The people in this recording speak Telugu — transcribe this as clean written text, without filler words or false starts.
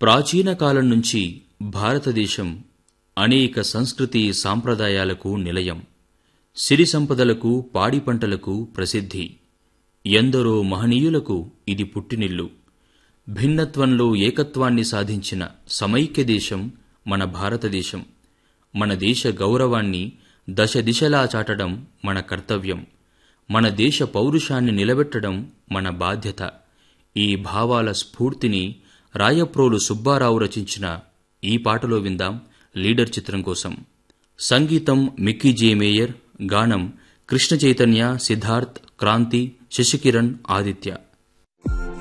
ప్రాచీన కాలం నుంచి భారతదేశం అనేక సంస్కృతి సాంప్రదాయాలకు నిలయం. సిరి సంపదలకు, పాడి పంటలకు ప్రసిద్ధి. ఎందరో మహనీయులకు ఇది పుట్టినిల్లు. భిన్నత్వంలో ఏకత్వాన్ని సాధించిన సమైక్య దేశం మన భారతదేశం. మన దేశ గౌరవాన్ని దశ దిశలా చాటడం మన కర్తవ్యం. మన దేశ పౌరుషాన్ని నిలబెట్టడం మన బాధ్యత. ఈ భావాల స్ఫూర్తిని రాయప్రోలు సుబ్బారావు రచించిన ఈ పాటలో విందాం. లీడర్ చిత్రం కోసం. సంగీతం మిక్కీ జే మేయర్, గానం కృష్ణ చైతన్య, సిద్ధార్థ్, క్రాంతి, శశికిరణ్, ఆదిత్య.